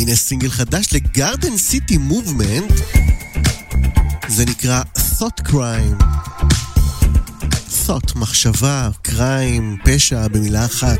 הנה סינגל חדש לגארדן סיטי מובמנט, זה נקרא Thought Crime. Thought, מחשבה, crime, פשע במילה אחת.